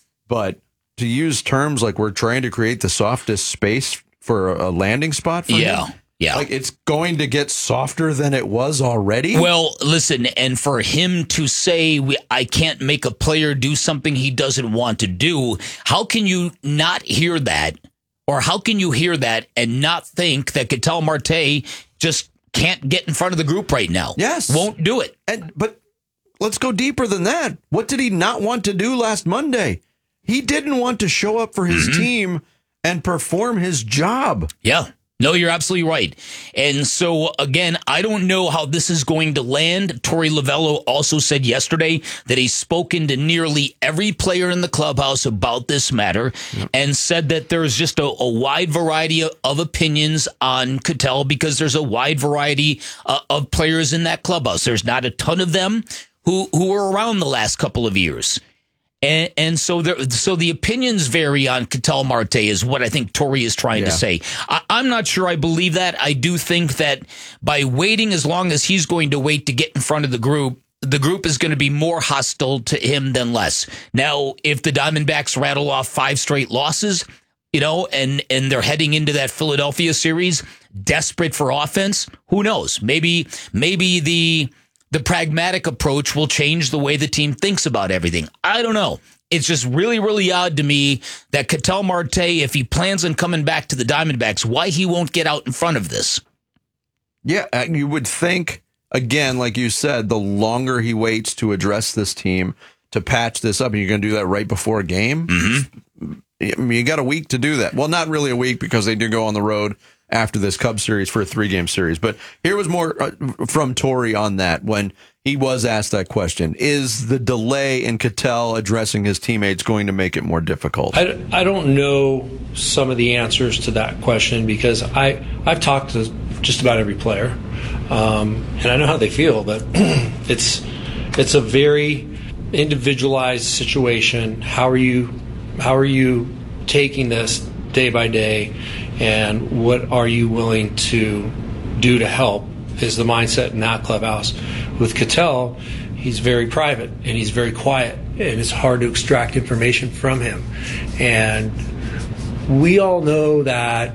but to use terms like we're trying to create the softest space for a landing spot for Yeah, him, yeah. like it's going to get softer than it was already. Well, listen, and for him to say, we, I can't make a player do something he doesn't want to do, how can you not hear that? Or how can you hear that and not think that Ketel Marte just can't get in front of the group right now? Yes. Won't do it. And but let's go deeper than that. What did he not want to do last Monday? He didn't want to show up for his Mm-hmm. team and perform his job. Yeah. No, you're absolutely right. And so, again, I don't know how this is going to land. Torey Lovullo also said yesterday that he's spoken to nearly every player in the clubhouse about this matter, yep. and said that there's just a, a wide variety of, of opinions on Ketel because there's a wide variety uh, of players in that clubhouse. There's not a ton of them who, who were around the last couple of years. And, and so there, so the opinions vary on Ketel Marte is what I think Torey is trying Yeah. to say. I, I'm not sure I believe that. I do think that by waiting as long as he's going to wait to get in front of the group, the group is going to be more hostile to him than less. Now, if the Diamondbacks rattle off five straight losses, you know, and, and they're heading into that Philadelphia series desperate for offense, who knows? Maybe, maybe the... The pragmatic approach will change the way the team thinks about everything. I don't know. It's just really, really odd to me that Ketel Marte, if he plans on coming back to the Diamondbacks, why he won't get out in front of this. Yeah, and you would think, again, like you said, the longer he waits to address this team, to patch this up, and you're going to do that right before a game, mm-hmm. I mean, you got a week to do that. Well, not really a week because they do go on the road after this Cubs series for a three-game series. But here was more uh, from Torey on that when he was asked that question. Is the delay in Ketel addressing his teammates going to make it more difficult? I, I don't know some of the answers to that question because I, I've talked to just about every player, um, and I know how they feel, but it's it's a very individualized situation. How are you, how are you taking this day by day? And what are you willing to do to help is the mindset in that clubhouse. With Ketel, he's very private and he's very quiet, and it's hard to extract information from him. And we all know that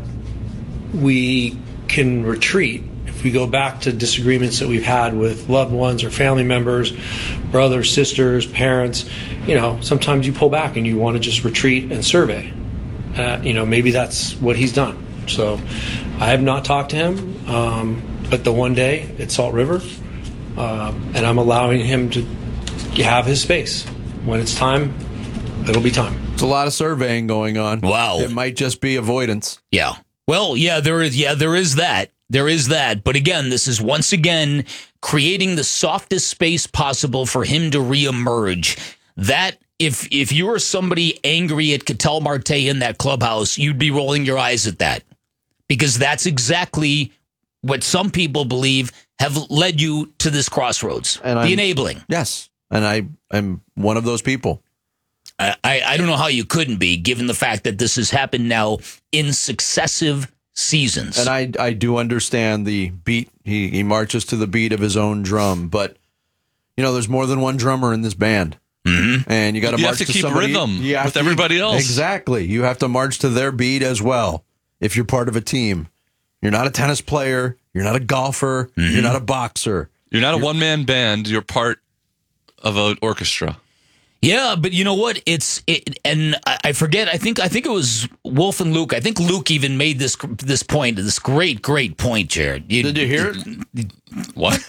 we can retreat if we go back to disagreements that we've had with loved ones or family members, brothers, sisters, parents. You know, sometimes you pull back and you want to just retreat and survey. Uh, you know, maybe that's what he's done. So I have not talked to him, um, but the one day at Salt River, uh, and I'm allowing him to have his space. When it's time, it'll be time. It's a lot of surveying going on. Wow. It might just be avoidance. Yeah. Well, yeah, there is. Yeah, there is that. There is that. But again, this is once again creating the softest space possible for him to reemerge. That If if you were somebody angry at Ketel Marte in that clubhouse, you'd be rolling your eyes at that. Because that's exactly what some people believe have led you to this crossroads. And the I'm, enabling. Yes. And I am one of those people. I, I, I don't know how you couldn't be, given the fact that this has happened now in successive seasons. And I I do understand the beat. He, he marches to the beat of his own drum. But, you know, there's more than one drummer in this band. Mm-hmm. And you got to You march have to keep somebody, rhythm you have with to- everybody else. Exactly. You have to march to their beat as well if you're part of a team. You're not a tennis player. You're not a golfer. Mm-hmm. You're not a boxer. You're not a one-man band. You're part of an orchestra. Yeah, but you know what? It's it, and I forget. I think I think it was Wolf and Luke. I think Luke even made this this point. This great, great point, Jared. You, Did you hear it? What?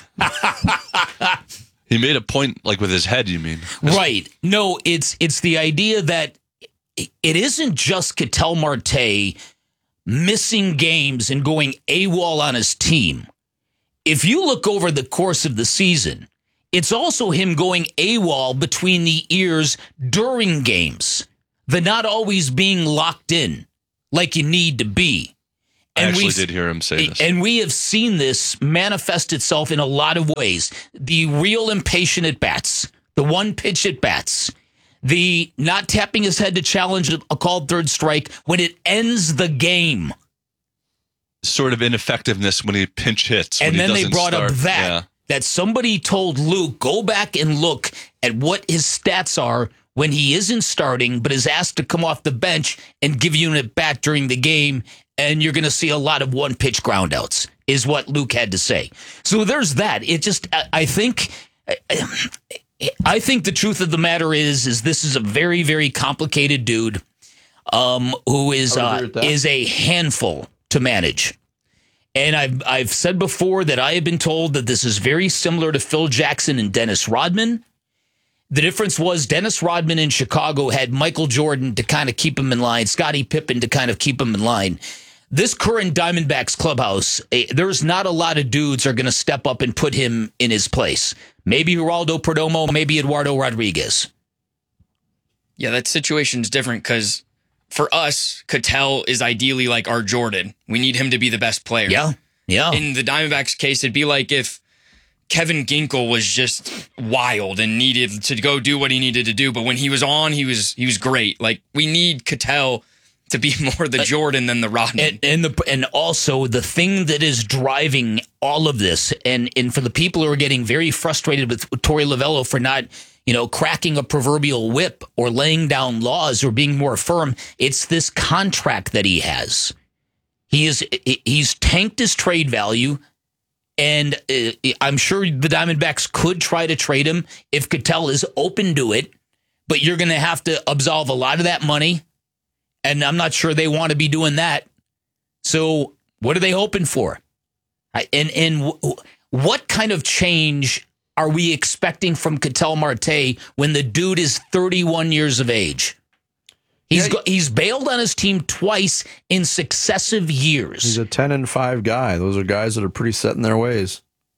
He made a point, like with his head. You mean? Right? No, it's it's the idea that it isn't just Ketel Marte missing games and going AWOL on his team. If you look over the course of the season, it's also him going AWOL between the ears during games. The not always being locked in like you need to be. And I actually we, did hear him say this. And we have seen this manifest itself in a lot of ways. The real impatient at bats, the one pitch at bats, the not tapping his head to challenge a called third strike when it ends the game. Sort of ineffectiveness when he pinch hits. And when then he they doesn't brought start. up that, Yeah. that somebody told Luke, go back and look at what his stats are when he isn't starting, but is asked to come off the bench and give you an at-bat during the game, and you're going to see a lot of one-pitch groundouts, is what Luke had to say. So there's that. It just, I, I think... I think the truth of the matter is, is this is a very, very complicated dude um, who is uh, is a handful to manage. And I've I've said before that I have been told that this is very similar to Phil Jackson and Dennis Rodman. The difference was Dennis Rodman in Chicago had Michael Jordan to kind of keep him in line, Scottie Pippen to kind of keep him in line. This current Diamondbacks clubhouse, eh, there's not a lot of dudes are going to step up and put him in his place. Maybe Geraldo Perdomo, maybe Eduardo Rodriguez. Yeah, that situation's different because for us, Ketel is ideally like our Jordan. We need him to be the best player. Yeah, yeah. In the Diamondbacks case, it'd be like if Kevin Ginkel was just wild and needed to go do what he needed to do, but when he was on, he was he was great. Like, we need Ketel to be more the Jordan than the Rodman. And, and the and also the thing that is driving all of this, and, and for the people who are getting very frustrated with Torey Lovullo for not, you know, cracking a proverbial whip or laying down laws or being more firm, it's this contract that he has. He is he's tanked his trade value, and uh, I'm sure the Diamondbacks could try to trade him if Ketel is open to it, but you're going to have to absolve a lot of that money. And I'm not sure they want to be doing that. So what are they hoping for? And and w- what kind of change are we expecting from Ketel Marte when the dude is thirty-one years of age? He's Yeah, go- he's bailed on his team twice in successive years. He's a ten and five guy. Those are guys that are pretty set in their ways.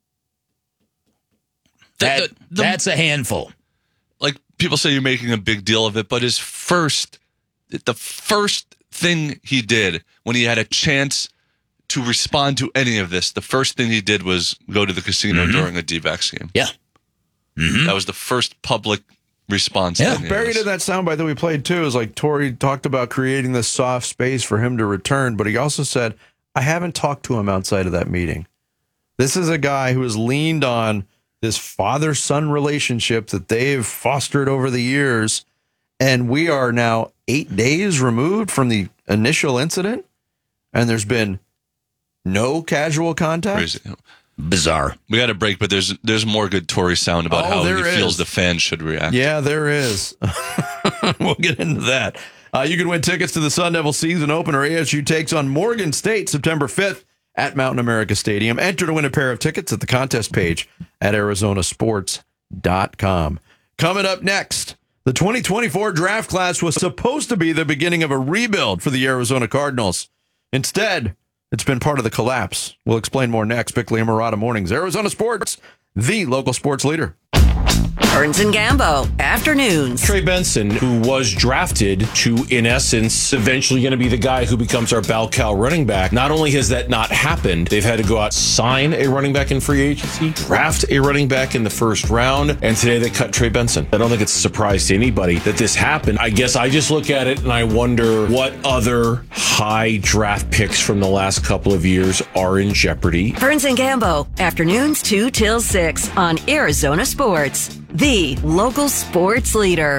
That, The- the- that's a handful. Like, people say you're making a big deal of it, but his first, the first thing he did when he had a chance to respond to any of this, the first thing he did was go to the casino Mm-hmm. during a D-backs game. Yeah. Mm-hmm. That was the first public response. Yeah, to any of buried this. in that soundbite that we played too is like Torey talked about creating this soft space for him to return, but he also said, I haven't talked to him outside of that meeting. This is a guy who has leaned on this father-son relationship that they've fostered over the years, and we are now eight days removed from the initial incident, and there's been no casual contact. Crazy. Bizarre. We got a break, but there's there's more good Tory sound about Oh, how there he is. feels the fans should react. Yeah, there is. We'll get into that. Uh, you can win tickets to the Sun Devil season opener. A S U takes on Morgan State September fifth at Mountain America Stadium. Enter to win a pair of tickets at the contest page at arizona sports dot com. Coming up next, the twenty twenty-four draft class was supposed to be the beginning of a rebuild for the Arizona Cardinals. Instead, it's been part of the collapse. We'll explain more next. Bickley and Murata Mornings, Arizona Sports, the local sports leader. Burns and Gambo, afternoons. Trey Benson, who was drafted to, in essence, eventually going to be the guy who becomes our bell cow running back. Not only has that not happened, they've had to go out, sign a running back in free agency, draft a running back in the first round, and today they cut Trey Benson. I don't think it's a surprise to anybody that this happened. I guess I just look at it and I wonder what other high draft picks from the last couple of years are in jeopardy. Burns and Gambo, afternoons two till six on Arizona Sports, the local sports leader.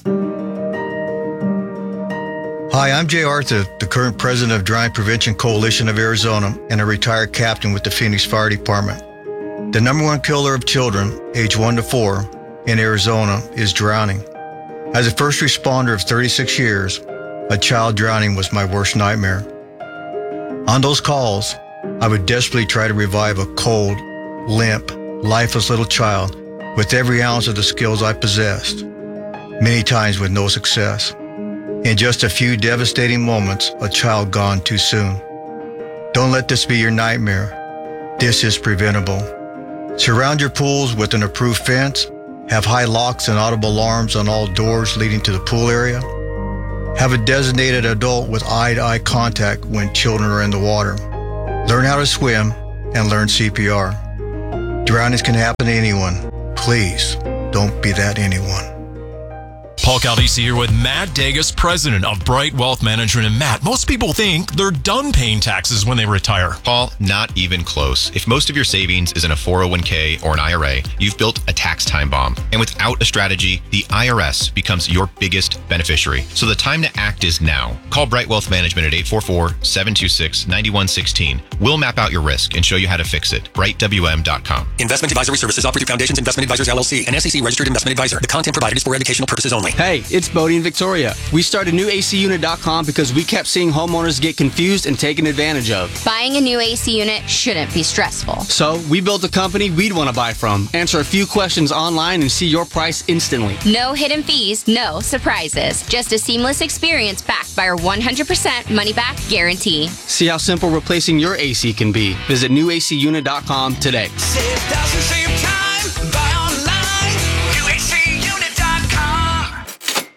Hi, I'm Jay Arthur, the current president of Drought Prevention Coalition of Arizona and a retired captain with the Phoenix Fire Department. The number one killer of children age one to four in Arizona is drowning. As a first responder of thirty-six years, a child drowning was my worst nightmare. On those calls, I would desperately try to revive a cold, limp, lifeless little child with every ounce of the skills I possessed, many times with no success. In just a few devastating moments, a child gone too soon. Don't let this be your nightmare. This is preventable. Surround your pools with an approved fence. Have high locks and audible alarms on all doors leading to the pool area. Have a designated adult with eye-to-eye contact when children are in the water. Learn how to swim and learn C P R. Drownings can happen to anyone. Please, don't be that anyone. Paul Caldisi here with Matt Degas, president of Bright Wealth Management. And Matt, most people think they're done paying taxes when they retire. Paul, not even close. If most of your savings is in a four oh one k or an I R A, you've built a tax time bomb. And without a strategy, the I R S becomes your biggest beneficiary. So the time to act is now. Call Bright Wealth Management at eight four four, seven two six, nine one one six. We'll map out your risk and show you how to fix it. bright w m dot com. Investment advisory services offered through Foundations Investment Advisors, L L C, an S E C registered investment advisor. The content provided is for educational purposes only. Hey, it's Bodie in Victoria. We started new A C unit dot com because we kept seeing homeowners get confused and taken advantage of. Buying a new A C unit shouldn't be stressful. So we built a company we'd want to buy from. Answer a few questions online and see your price instantly. No hidden fees, no surprises. Just a seamless experience backed by our one hundred percent money-back guarantee. See how simple replacing your A C can be. Visit new A C unit dot com today. Save thousands, save time. Buy online. new A C unit dot com.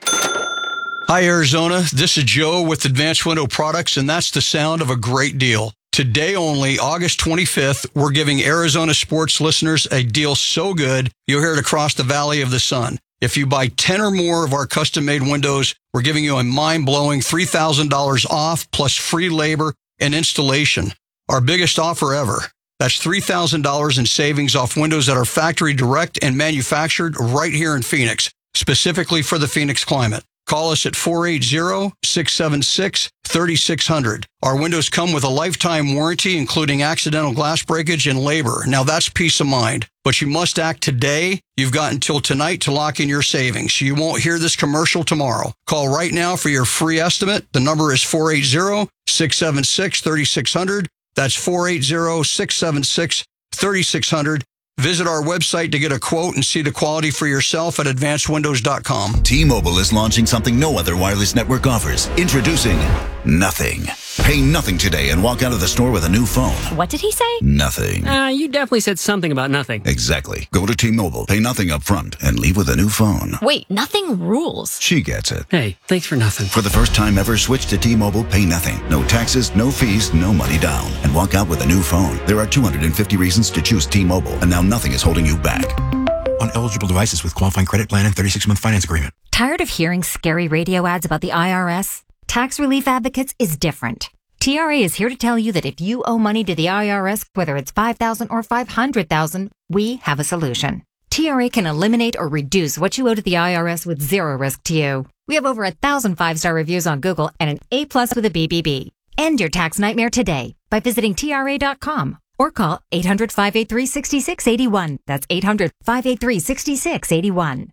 Hi, Arizona. This is Joe with Advanced Window Products, and that's the sound of a great deal. Today only, August twenty-fifth, we're giving Arizona sports listeners a deal so good, you'll hear it across the Valley of the Sun. If you buy ten or more of our custom-made windows, we're giving you a mind-blowing three thousand dollars off plus free labor and installation. Our biggest offer ever. That's three thousand dollars in savings off windows that are factory direct and manufactured right here in Phoenix, specifically for the Phoenix climate. Call us at four eight zero, six seven six, three six zero zero. Our windows come with a lifetime warranty, including accidental glass breakage and labor. Now that's peace of mind. But you must act today. You've got until tonight to lock in your savings. You won't hear this commercial tomorrow. Call right now for your free estimate. The number is four eight zero, six seven six, three six zero zero. That's four eight zero, six seven six, three six zero zero. Visit our website to get a quote and see the quality for yourself at advanced windows dot com. T-Mobile is launching something no other wireless network offers. Introducing Nothing. Pay nothing today and walk out of the store with a new phone. What did he say? Nothing. Uh, you definitely said something about nothing. Exactly. Go to T-Mobile, pay nothing up front, and leave with a new phone. Wait, nothing rules. She gets it. Hey, thanks for nothing. For the first time ever, switch to T-Mobile, pay nothing. No taxes, no fees, no money down. And walk out with a new phone. There are two hundred fifty reasons to choose T-Mobile, and now nothing is holding you back. On eligible devices with qualifying credit plan and thirty-six month finance agreement. Tired of hearing scary radio ads about the I R S? Tax Relief Advocates is different. T R A is here to tell you that if you owe money to the I R S, whether it's five thousand dollars or five hundred thousand dollars, we have a solution. T R A can eliminate or reduce what you owe to the I R S with zero risk to you. We have over a thousand five-star reviews on Google and an A plus with a B B B. End your tax nightmare today by visiting T R A dot com or call eight hundred, five eight three, six six eight one. That's eight hundred, five eight three, six six eight one.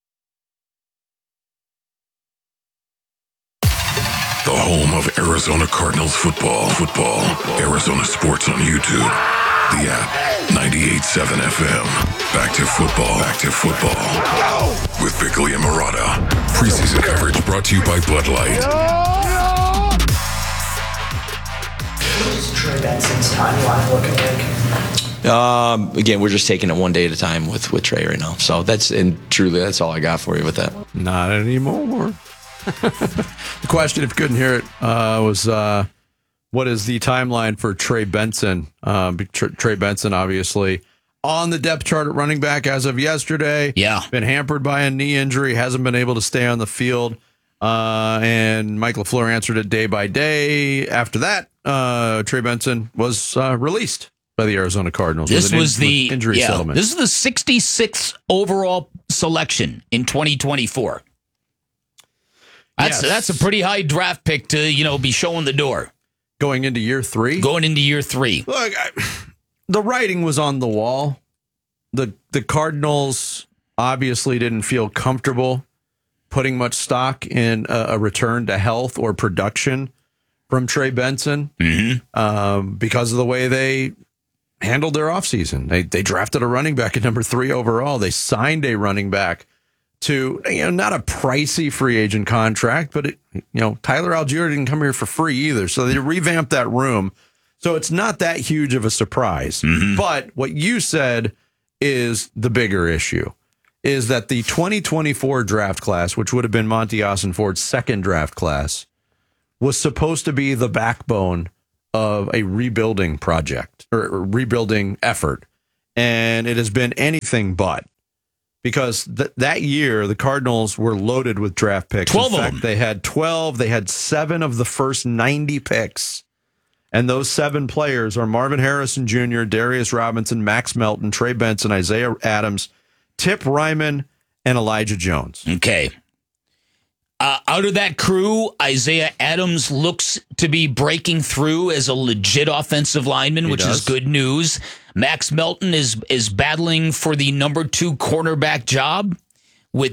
The home of Arizona Cardinals football. Football. Arizona Sports on YouTube. The app. ninety-eight point seven F M. Back to football. Back to football. With Bickley and Murata. Preseason coverage brought to you by Bud Light. What's Trey Benson's timeline looking like? Um, again, we're just taking it one day at a time with, with Trey right now. So that's, and truly, that's all I got for you with that. Not anymore. The question, if you couldn't hear it, uh, was uh, what is the timeline for Trey Benson? Um, Trey, Trey Benson, obviously, on the depth chart at running back as of yesterday. Yeah. Been hampered by a knee injury, hasn't been able to stay on the field. Uh, and Mike LaFleur answered it day by day. After that, uh, Trey Benson was uh, released by the Arizona Cardinals. This with was in, the with injury yeah, settlement. This is the sixty-sixth overall selection in twenty twenty-four. That's Yes. that's a pretty high draft pick to, you know, be showing the door. Going into year three? Going into year three. Look, I, the writing was on the wall the the Cardinals obviously didn't feel comfortable putting much stock in a, a return to health or production from Trey Benson mm-hmm. um, because of the way they handled their offseason. They they drafted a running back at number three overall. They signed a running back to, you know, not a pricey free agent contract, but it, you know, Tyler Algier didn't come here for free either. So they revamped that room. So it's not that huge of a surprise. Mm-hmm. But what you said is the bigger issue, is that the twenty twenty-four draft class, which would have been Monty Ossenfort's second draft class, was supposed to be the backbone of a rebuilding project or rebuilding effort. And it has been anything but. Because th- that year, the Cardinals were loaded with draft picks. twelve In of fact, them. they had twelve. They had seven of the first ninety picks. And those seven players are Marvin Harrison Junior, Darius Robinson, Max Melton, Trey Benson, Isaiah Adams, Tip Ryman, and Elijah Jones. Okay. Uh, out of that crew, Isaiah Adams looks to be breaking through as a legit offensive lineman, He which does. is good news. Max Melton is is battling for the number two cornerback job.